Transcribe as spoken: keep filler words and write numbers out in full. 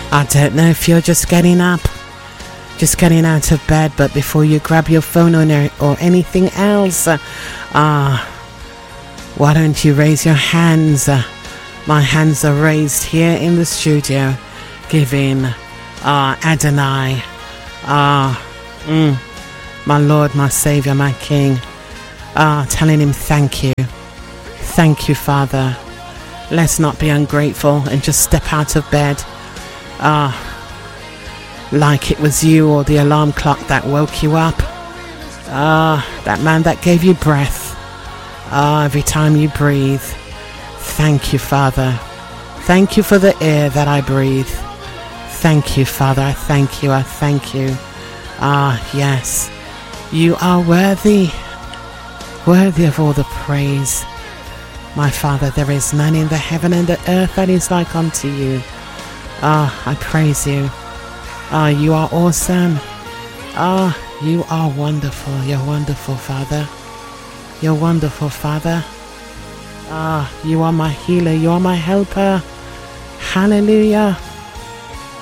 I don't know if you're just getting up, just getting out of bed, but before you grab your phone or, or anything else, uh, uh, why don't you raise your hands? Uh, my hands are raised here in the studio, giving uh, Adonai, uh, mm, my Lord, my Savior, my King, uh, telling him thank you. Thank you, Father. Let's not be ungrateful and just step out of bed uh, like it was you or the alarm clock that woke you up. Ah, uh, that man that gave you breath. Ah, uh, every time you breathe. Thank you, Father. Thank you for the air that I breathe. Thank you, Father. I thank you. I thank you. Ah, yes. You are worthy. Worthy of all the praise. My Father, there is none in the heaven and the earth that is like unto you. Ah, I praise you. Ah, you are awesome. Ah, you are wonderful. You're wonderful, Father. You're wonderful, Father. Ah, you are my healer. You are my helper. Hallelujah.